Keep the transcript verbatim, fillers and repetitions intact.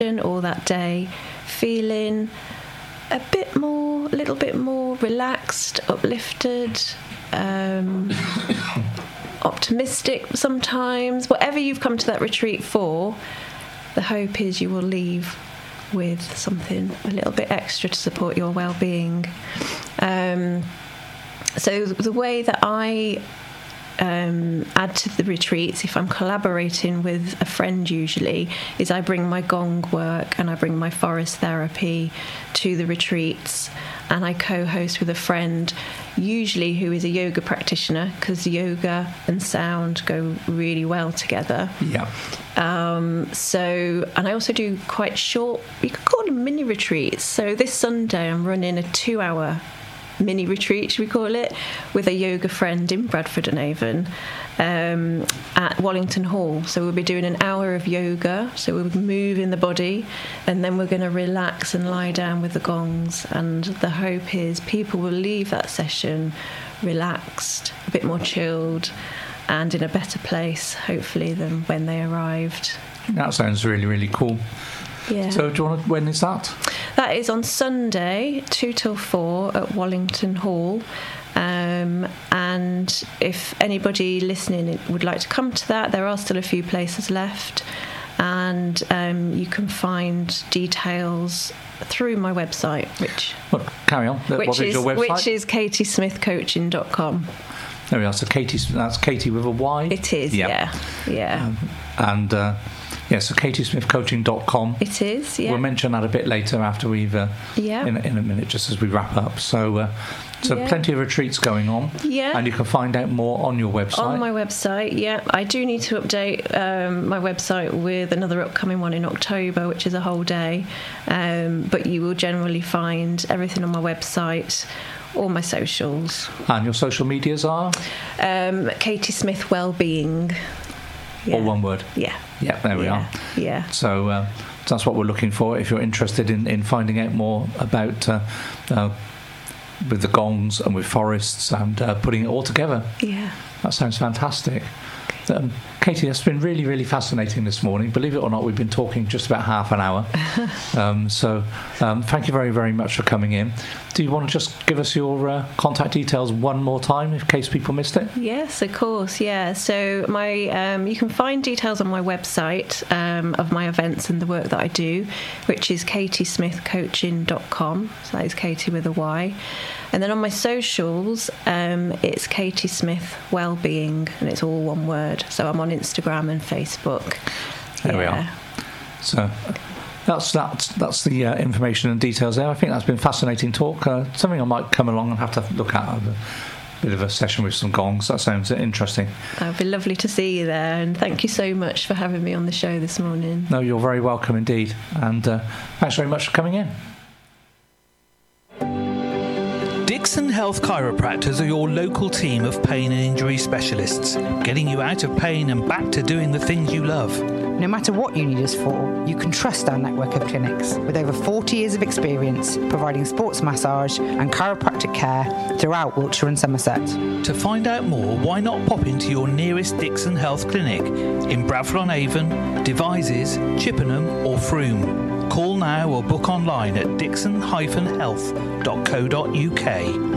or that day feeling a bit more, a little bit more relaxed, uplifted, um, optimistic sometimes. Whatever you've come to that retreat for, the hope is you will leave with something a little bit extra to support your well-being. Um, so the way that I um, add to the retreats, if I'm collaborating with a friend usually, is I bring my gong work and I bring my forest therapy to the retreats, and I co-host with a friend, usually who is a yoga practitioner, because yoga and sound go really well together. Yeah. Um, so, and I also do quite short, you could call them mini retreats. So this Sunday I'm running a two hour mini retreat, should we call it, with a yoga friend in Bradford-on-Avon um, at Wallington Hall. So we'll be doing an hour of yoga, so we'll move in the body, and then we're going to relax and lie down with the gongs. And the hope is people will leave that session relaxed, a bit more chilled, and in a better place, hopefully, than when they arrived. That sounds really, really cool. Yeah. So do you want to, when is that? That is on Sunday, two till four at Wallington Hall. Um, and if anybody listening would like to come to that, there are still a few places left. And um, you can find details through my website, which... Well, carry on. Which what is, is your website? Which is katie smith coaching dot com. There we are. So Katie, that's Katie with a Y? It is, yeah. Yeah. yeah. Um, and... Uh, Yeah, so katie smith coaching dot com. It is, yeah. We'll mention that a bit later after we've, uh, yeah. in, in a minute, just as we wrap up. So, uh, so yeah. plenty of retreats going on. Yeah. And you can find out more on your website. On my website, yeah. I do need to update um, my website with another upcoming one in October, which is a whole day. Um, but you will generally find everything on my website, all my socials. And your social medias are? Um, Katie Smith Wellbeing. Yeah. All one word? Yeah. Yeah, there we yeah. are. Yeah. So uh, that's what we're looking for if you're interested in, in finding out more about uh, uh, with the gongs and with forests and uh, putting it all together. Yeah. That sounds fantastic. Um, Katie, that's been really, really fascinating this morning. Believe it or not, we've been talking just about half an hour. um, so um, thank you very, very much for coming in. Do you want to just give us your uh, contact details one more time in case people missed it? Yes, of course, yeah. So my um, you can find details on my website um, of my events and the work that I do, which is katie smith coaching dot com. So that is Katie with a Y. And then on my socials, um, it's Katie Smith Wellbeing, and it's all one word. So I'm on Instagram and Facebook. There yeah. we are. So that's that's that's the uh, information and details there. I think that's been fascinating talk. Uh, something I might come along and have to look at. A bit of a session with some gongs. That sounds interesting. It'd be lovely to see you there, and thank you so much for having me on the show this morning. No, you're very welcome indeed, and uh, thanks very much for coming in. Dixon Health Chiropractors are your local team of pain and injury specialists, getting you out of pain and back to doing the things you love. No matter what you need us for, you can trust our network of clinics with over forty years of experience providing sports massage and chiropractic care throughout Wiltshire and Somerset. To find out more, why not pop into your nearest Dixon Health clinic in Bradford-on-Avon, Devizes, Chippenham or Frome. Call now or book online at dixon dash health dot co dot uk.